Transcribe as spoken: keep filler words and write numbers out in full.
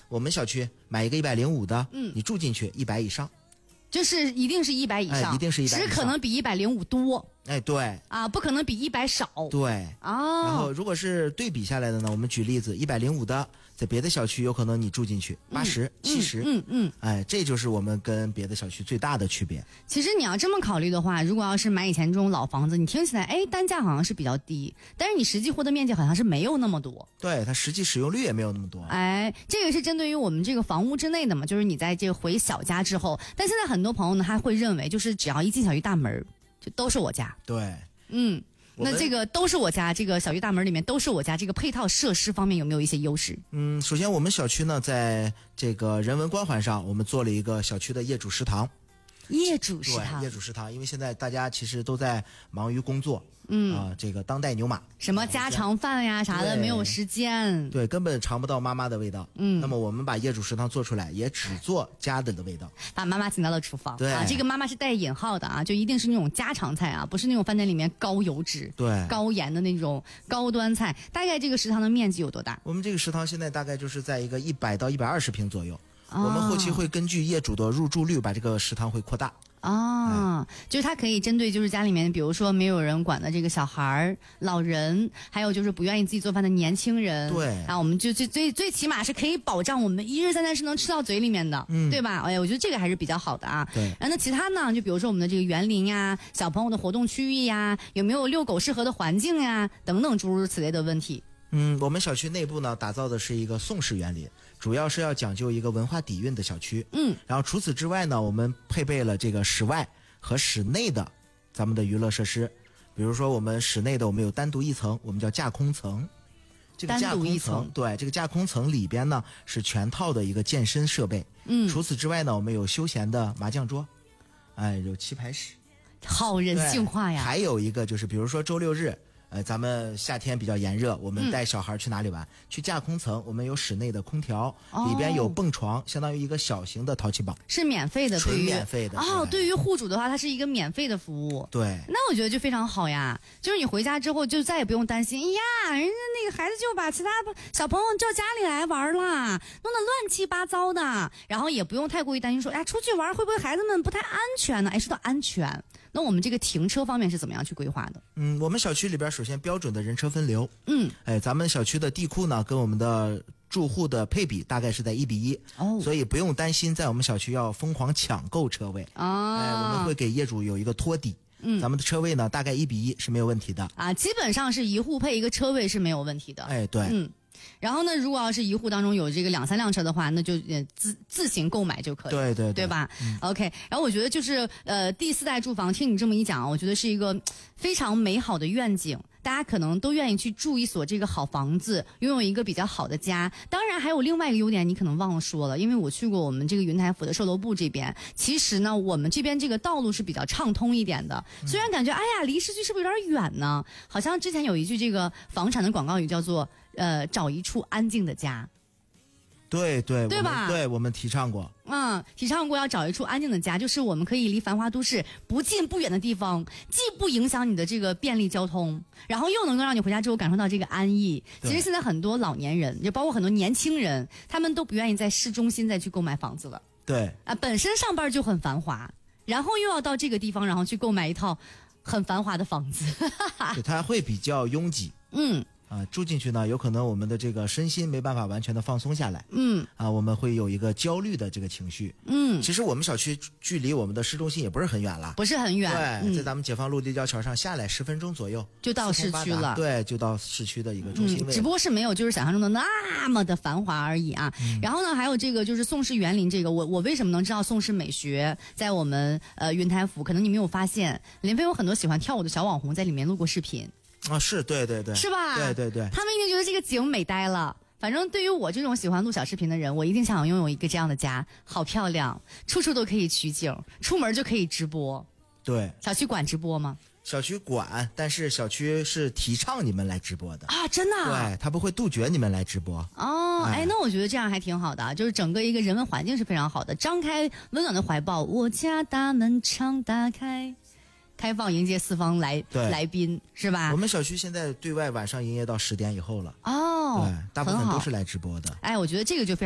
我们小区买一个一百零五的，嗯，你住进去一百以上， 就是一定是一百以上， 哎，一定是一百以上， 只可能比一百零五多。 哎，对啊，不可能比一百少。 对哦。 然后如果是对比下来的呢，我们举例子，一百零五的，在别的小区有可能你住进去八十、七十， 嗯嗯， 哎，这就是我们跟别的小区最大的区别。 其实你要这么考虑的话，如果要是买以前这种老房子，你听起来，哎，单价好像是比较低，但是你实际获得面积好像是没有那么多。 对，它实际使用率也没有那么多。 哎，这个是针对于我们这个房屋之内的嘛，就是你在这个回小家之后，但现在很多朋友呢，他会认为就是只要一进小区大门，就都是我家。 对。 嗯，那这个都是我家，这个小区大门里面都是我家，这个配套设施方面有没有一些优势？ 嗯，首先我们小区呢，在这个人文关怀上，我们做了一个小区的业主食堂。 业主食堂， 对，业主食堂，因为现在大家其实都在忙于工作，嗯啊、呃，这个当代牛马， 什么家常饭呀啥的，没有时间， 对，根本尝不到妈妈的味道。 嗯， 那么我们把业主食堂做出来，也只做家的的味道， 把妈妈请到了厨房。 对啊，这个妈妈是带引号的啊，就一定是那种家常菜啊，不是那种饭店里面高油脂、 对高盐的那种高端菜。大概这个食堂的面积有多大？ 我们这个食堂现在大概就是在一个一百到一百二十平左右。哦、我们后期会根据业主的入住率，把这个食堂会扩大。 啊、哦，就是它可以针对就是家里面，比如说没有人管的这个小孩、老人，还有就是不愿意自己做饭的年轻人， 对啊，我们就最最最起码是可以保障我们一日三餐是能吃到嘴里面的，嗯，对吧？哎呀，我觉得这个还是比较好的啊。 对。 然后那其他呢，就比如说我们的这个园林呀、小朋友的活动区域呀，有没有遛狗适合的环境呀，等等诸如此类的问题。 嗯，我们小区内部呢打造的是一个宋式园林，主要是要讲究一个文化底蕴的小区。 嗯， 然后除此之外呢，我们配备了这个室外和室内的咱们的娱乐设施，比如说我们室内的我们有单独一层，我们叫架空层。这个架空层，对，这个架空层里边呢是全套的一个健身设备。嗯，除此之外呢，我们有休闲的麻将桌，哎，有棋牌室， 好人性化呀。 还有一个就是，比如说周六日。呃，咱们夏天比较炎热，我们带小孩去哪里玩？嗯、去架空层，我们有室内的空调，哦、里边有蹦床，相当于一个小型的淘气堡， 是免费的， 纯免费的。 哦，对于户主的话，它是一个免费的服务。 对， 那我觉得就非常好呀，就是你回家之后就再也不用担心，哎呀，人家那个孩子就把其他小朋友叫家里来玩啦，弄得乱七八糟的，然后也不用太过于担心说，哎，出去玩会不会孩子们不太安全呢？哎，说到安全，那我们这个停车方面是怎么样去规划的？ 嗯，我们小区里边首先标准的人车分流， 嗯， 哎，咱们小区的地库呢跟我们的住户的配比大概是在一比一，哦，所以不用担心在我们小区要疯狂抢购车位， 啊， 哎，我们会给业主有一个托底。嗯，咱们的车位呢大概一比一是没有问题的啊，基本上是一户配一个车位是没有问题的。 哎，对， 嗯。然后呢，如果要是一户当中有这个两三辆车的话，那就呃自自行购买就可以， 对对对, 对吧、 嗯、 ？OK。然后我觉得就是呃第四代住房，听你这么一讲，我觉得是一个非常美好的愿景。大家可能都愿意去住一所这个好房子，拥有一个比较好的家。当然还有另外一个优点，你可能忘了说了，因为我去过我们这个云台府的售楼部这边，其实呢，我们这边这个道路是比较畅通一点的。虽然感觉哎呀离市区是不是有点远呢？好像之前有一句这个房产的广告语叫做呃找一处安静的家。 对对对吧？ 对，我们提倡过， 嗯，提倡过要找一处安静的家，就是我们可以离繁华都市不近不远的地方，既不影响你的这个便利交通，然后又能够让你回家之后感受到这个安逸。其实现在很多老年人，就包括很多年轻人，他们都不愿意在市中心再去购买房子了。 对啊，本身上班就很繁华，然后又要到这个地方，然后去购买一套很繁华的房子， 对，它会比较拥挤。 嗯。 啊，住进去呢，有可能我们的这个身心没办法完全的放松下来， 嗯， 啊，我们会有一个焦虑的这个情绪， 嗯， 其实我们小区距离我们的市中心也不是很远了， 不是很远， 对， 嗯、 在咱们解放路立交桥上下来十分钟左右就到市区了， 对，就到市区的一个中心位、 嗯，只不过是没有就是想象中的那么的繁华而已啊。嗯、然后呢，还有这个就是宋氏园林这个，我我为什么能知道宋氏美学在我们呃云台府？可能你没有发现，临汾有很多喜欢跳舞的小网红在里面录过视频。 啊，是对对对， 是吧？ 对对对， 他们一定觉得这个景美呆了。反正对于我这种喜欢录小视频的人，我一定想拥有一个这样的家，好漂亮，处处都可以取景，出门就可以直播。 对， 小区管直播吗？ 小区管，但是小区是提倡你们来直播的啊，真的、啊？ 对，他不会杜绝你们来直播。 哦，哎，那我觉得这样还挺好的啊，就是整个一个人文环境是非常好的，张开温暖的怀抱，我家大门常打开。开放迎接四方来来宾，是吧？ 我们小区现在对外晚上营业到十点以后了。 哦， 对，大部分都是来直播的。 哎，我觉得这个就非常。